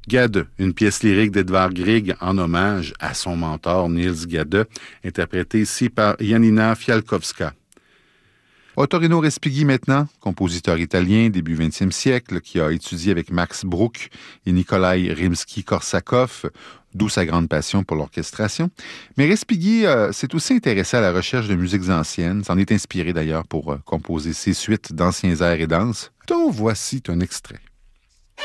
Gade, une pièce lyrique d'Edvard Grieg en hommage à son mentor Niels Gade, interprétée ici par Janina Fialkowska. Ottorino Respighi maintenant, compositeur italien début 20e siècle, qui a étudié avec Max Bruch et Nikolai Rimsky-Korsakov, d'où sa grande passion pour l'orchestration. Mais Respighi s'est aussi intéressé à la recherche de musiques anciennes, s'en est inspiré d'ailleurs pour composer ses suites d'anciens airs et danses, dont voici un extrait.